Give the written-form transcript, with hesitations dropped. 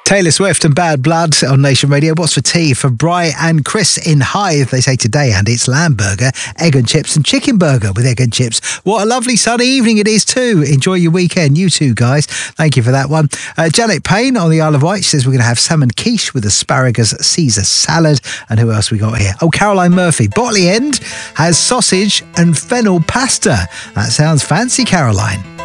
Taylor Swift and Bad Blood on Nation Radio. What's for tea for Bri and Chris in Hythe? They say today, and it's lamb burger, egg and chips, and chicken burger with egg and chips. What a lovely sunny evening it is too. Enjoy your weekend, you two guys. Thank you for that one. Janet Payne on the Isle of Wight says we're going to have salmon quiche with asparagus Caesar salad. And who else we got here? Oh, Caroline Murphy. Botley End has sausage and fennel pasta. That sounds fancy, Caroline.